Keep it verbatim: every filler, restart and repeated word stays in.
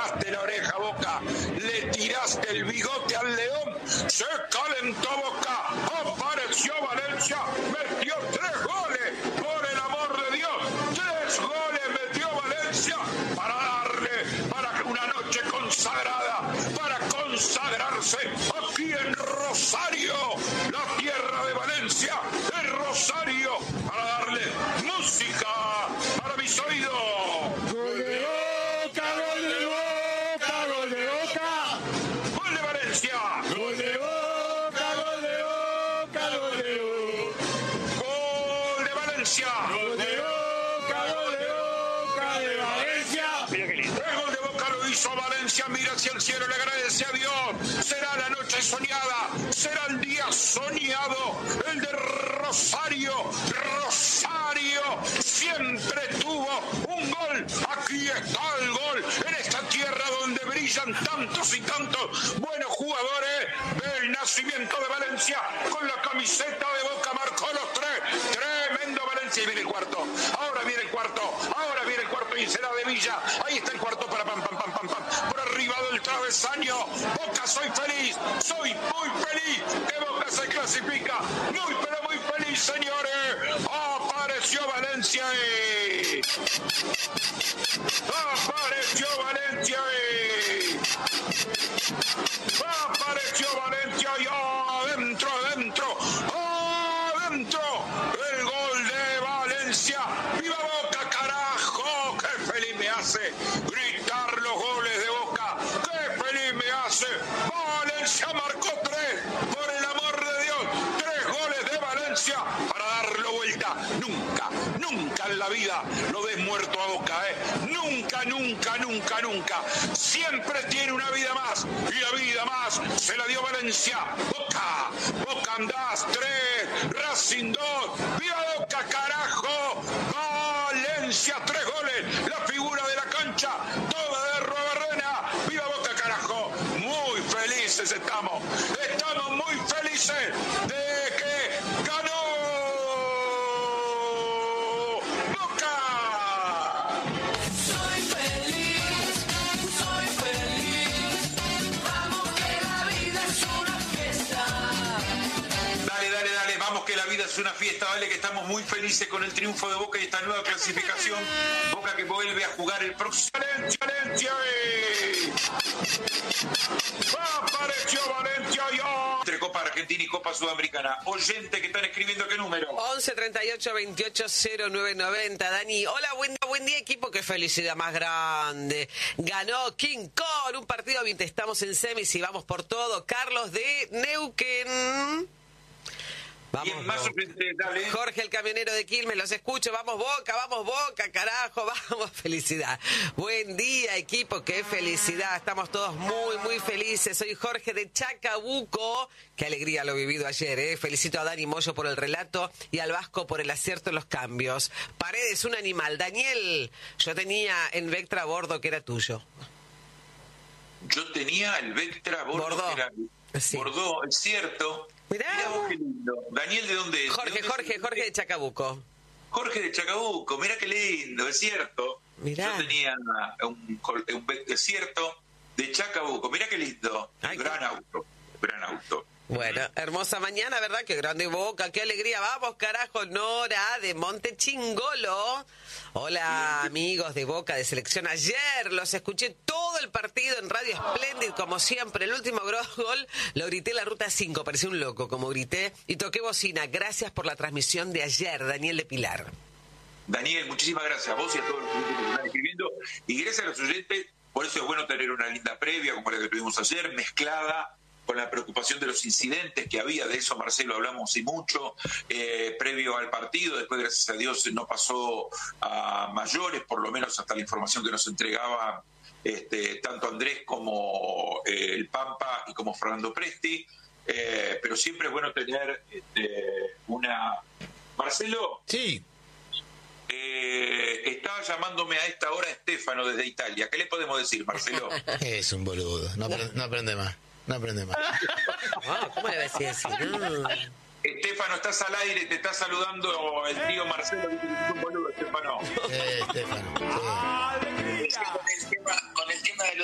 jalaste la oreja, Boca, le tiraste el bigote al León, se calentó Boca, apareció Valencia, metió tres goles, por el amor de Dios, tres goles metió Valencia para darle, para una noche consagrada, para consagrarse aquí en Rosario, la tierra de Valencia, el Rosario, para darle música para mis oídos. Gol de Boca, gol de Boca, gol de Boca. Gol de Valencia. Gol de Boca, gol de Boca, gol de Boca. Gol de Valencia. Gol de Boca, gol de Boca de Valencia. Mira qué lindo. El gol de Boca lo hizo Valencia, mira hacia el cielo, le agradece a Dios. Será la noche soñada, será el día soñado, el de Rosario. Rosario siempre tuvo un gol. Aquí está el gol, en esta tierra donde brillan tantos y tantos buenos jugadores. El nacimiento de Valencia con la camiseta de Boca marcó los tres. Tremendo Valencia. Y viene el cuarto, ahora viene el cuarto, ahora viene el cuarto y será de Villa. Ahí está el cuarto para pam, pam, pam, pam, pam. Por arriba del travesaño. Boca, soy feliz, soy muy feliz que Boca se clasifica. Muy, pero muy feliz, señores. Apareció Valencia y... Apareció Valencia y... Apareció Valencia y adentro, adentro, adentro. El gol de Valencia. ¡Viva Boca, carajo! ¡Qué feliz me hace gritar los goles de Boca! ¡Qué feliz me hace! Valencia marcó tres, por el amor de Dios. Tres goles de Valencia para darlo vuelta. Nunca, nunca en la vida lo des muerto a Boca, ¿eh? Nunca, nunca, nunca, nunca. Siempre tiene una vida más. Y la vida más se la dio Valencia. Boca, Boca andás, tres, Racing dos. ¡Viva Boca, carajo! Valencia, tres goles. La figura de la cancha, toda de Robarrena. ¡Viva Boca, carajo! Muy felices estamos. Estamos muy felices de que ganó Boca. Soy feliz, soy feliz. Vamos que la vida es una fiesta. Dale, dale, dale, vamos que la vida es una fiesta, vale, que estamos muy felices con el triunfo de Boca y esta nueva clasificación. Boca que vuelve a jugar el próximo. Valencia, Valencia, eh. Apareció Valencia ya. Entre Copa Argentina y Copa Sudamericana. Oyente que están escribiendo, ¿qué número? once treinta y ocho veintiocho cero nueve noventa. Dani, hola, buen día, buen día, equipo. Qué felicidad más grande. Ganó King Kong, un partido mientras estamos en semis y vamos por todo. Carlos de Neuquén. Vamos, Bien, más Boca. oyente, dale. Jorge, el camionero de Quilmes, los escucho. Vamos, Boca, vamos, Boca, carajo, vamos, felicidad. Buen día, equipo, qué felicidad. Estamos todos muy, muy felices. Soy Jorge de Chacabuco. Qué alegría lo vivido ayer, ¿eh? Felicito a Dani Moyo por el relato y al Vasco por el acierto en los cambios. Paredes, un animal. Daniel, yo tenía en Vectra a bordo que era tuyo. Yo tenía el Vectra Bordo, Bordeaux. que era Sí. Bordeaux, es cierto. Mirá. Mirá vos qué lindo. Daniel, ¿de dónde es? Jorge, ¿De dónde Jorge, es? Jorge de Chacabuco. Jorge de Chacabuco, mira qué lindo, es cierto. Mirá. Yo tenía un, col- un Vectra, es cierto, de Chacabuco, mira qué lindo. Ay, gran qué- auto, gran auto. Bueno, hermosa mañana, ¿verdad? Qué grande Boca, qué alegría. Vamos, carajo, Nora de Monte Chingolo. Hola, amigos de Boca, de Selección. Ayer los escuché todo el partido en Radio Splendid, como siempre. El último gol lo grité en la Ruta cinco, parecía un loco, como grité. Y toqué bocina. Gracias por la transmisión de ayer, Daniel de Pilar. Daniel, muchísimas gracias a vos y a todos los oyentes que nos están escribiendo. Y gracias a los oyentes, por eso es bueno tener una linda previa como la que tuvimos ayer, mezclada con la preocupación de los incidentes que había. De eso, Marcelo, hablamos y mucho, eh, previo al partido. Después, gracias a Dios, no pasó a mayores, por lo menos hasta la información que nos entregaba este, tanto Andrés como eh, el Pampa y como Fernando Presti. Eh, pero siempre es bueno tener este, una... Marcelo. Sí. Eh, estaba llamándome a esta hora Estefano desde Italia. ¿Qué le podemos decir, Marcelo? Es un boludo, no, apre- no aprende más, no aprende más. Ah, ¿cómo le va a decir así? No. Estefano, estás al aire, te está saludando el tío Marcelo. Dice que es un boludo, Estefano. Eh, Estefano, sí. Con el tema, con el tema de los